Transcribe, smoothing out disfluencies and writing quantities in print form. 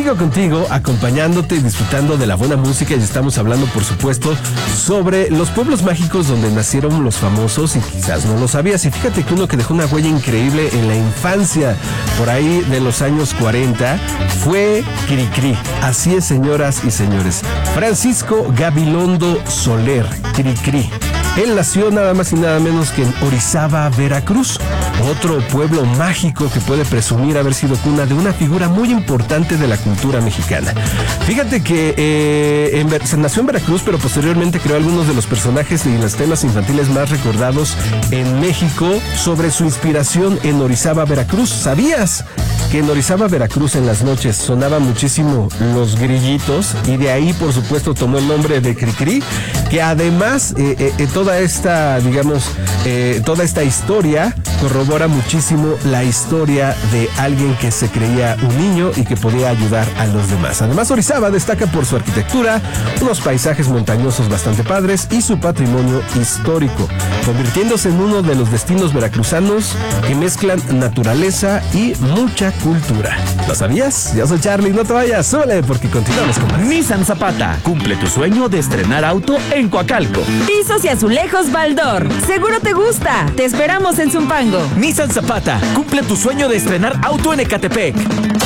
sigo contigo, acompañándote y disfrutando de la buena música, y estamos hablando, por supuesto, sobre los pueblos mágicos donde nacieron los famosos y quizás no lo sabías. Y fíjate que uno que dejó una huella increíble en la infancia, por ahí de los años 40, fue Cricri. Así es, señoras y señores. Francisco Gabilondo Soler, Cricri. Él nació nada más y nada menos que en Orizaba, Veracruz, otro pueblo mágico que puede presumir haber sido cuna de una figura muy importante de la cultura mexicana. Fíjate que se nació en Veracruz, pero posteriormente creó algunos de los personajes y los temas infantiles más recordados en México sobre su inspiración en Orizaba, Veracruz. ¿Sabías que en Orizaba, Veracruz, en las noches sonaban muchísimo los grillitos? Y de ahí, por supuesto, tomó el nombre de Cricri, que además toda esta historia corrobora muchísimo la historia de alguien que se creía un niño y que podía ayudar a los demás. Además, Orizaba destaca por su arquitectura, unos paisajes montañosos bastante padres y su patrimonio histórico, convirtiéndose en uno de los destinos veracruzanos que mezclan naturaleza y mucha cultura. ¿Lo sabías? Yo soy Charlie, no te vayas, súbele porque continuamos con más. Nissan Zapata, cumple tu sueño de estrenar auto en Coacalco. Pisos y azulejos Baldor, seguro te gusta. Te esperamos en Zumpango. Nissan Zapata, cumple tu sueño de estrenar auto en Ecatepec.